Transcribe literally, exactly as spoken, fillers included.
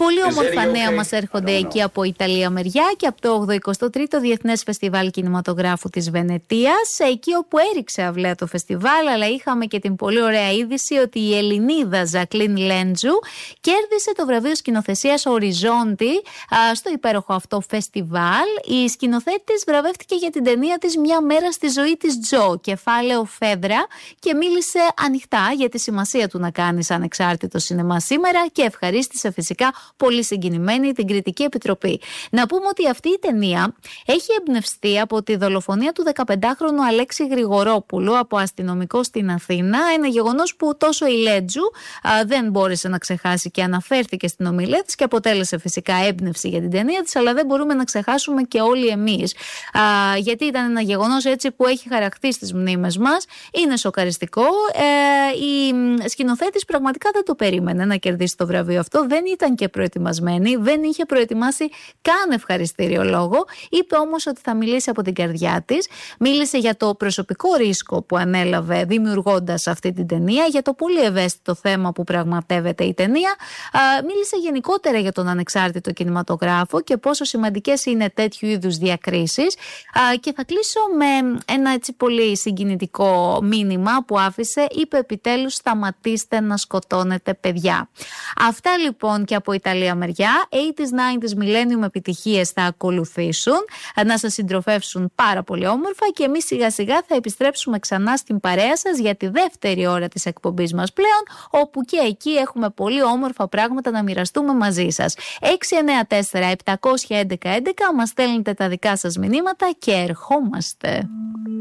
Πολύ όμορφα νέα μας έρχονται εκεί από Ιταλία μεριά και από το ογδοηκοστό τρίτο Διεθνές Φεστιβάλ Κινηματογράφου της Βενετίας, εκεί όπου έριξε αυλαία το φεστιβάλ, αλλά είχαμε και την πολύ ωραία είδηση ότι η Ελληνίδα Ζακλίν Λέντζου κέρδισε το βραβείο σκηνοθεσίας Οριζόντι στο υπέροχο αυτό φεστιβάλ. Η σκηνοθέτη της βραβεύτηκε για την ταινία της «Μια μέρα στη ζωή της Τζο», κεφάλαιο Φέδρα, και μίλησε ανοιχτά για τη σημασία του να κάνεις ανεξάρτητο σινεμά σήμερα και ευχαρίστησε φυσικά πολύ συγκινημένη την Κριτική Επιτροπή. Να πούμε ότι αυτή η ταινία έχει εμπνευστεί από τη δολοφονία του δεκαπεντάχρονου Αλέξη Γρηγορόπουλου από αστυνομικό στην Αθήνα, ένα γεγονός που τόσο η Λέντζου α, δεν μπόρεσε να ξεχάσει και αναφέρθηκε στην ομιλία της και αποτέλεσε φυσικά έμπνευση για την ταινία της, αλλά δεν μπορούμε να ξεχάσουμε και όλοι εμείς, α, γιατί ήταν ένα γεγονός έτσι που έχει χαραχτεί στις μνήμες μας, είναι σοκαριστικό. Ε, η σκηνοθέτης πραγματικά δεν το περίμενε να κερδίσει το βραβείο αυτό, δεν ήταν και προετοιμασμένη, δεν είχε προετοιμάσει καν ευχαριστήριο λόγο. Είπε όμως ότι θα μιλήσει από την καρδιά της. Μίλησε για το προσωπικό ρίσκο που ανέλαβε δημιουργώντας αυτή την ταινία, για το πολύ ευαίσθητο θέμα που πραγματεύεται η ταινία. Α, μίλησε γενικότερα για τον ανεξάρτητο κινηματογράφο και πόσο σημαντικές είναι τέτοιου είδους διακρίσεις. Α, και θα κλείσω με ένα έτσι πολύ συγκινητικό μήνυμα που άφησε. Είπε επιτέλους: σταματήστε να σκοτώνετε παιδιά. Αυτά λοιπόν και από Ιταλία μεριά. ογδόντα, ενενήντα Millennium επιτυχίες θα ακολουθήσουν, να σας συντροφεύσουν πάρα πολύ όμορφα, και εμείς σιγά σιγά θα επιστρέψουμε ξανά στην παρέα σας για τη δεύτερη ώρα της εκπομπής μας πλέον, όπου και εκεί έχουμε πολύ όμορφα πράγματα να μοιραστούμε μαζί σας. έξι εννέα τέσσερα επτά ένα ένα έντεκα έντεκα μας στέλνετε τα δικά σας μηνύματα και ερχόμαστε.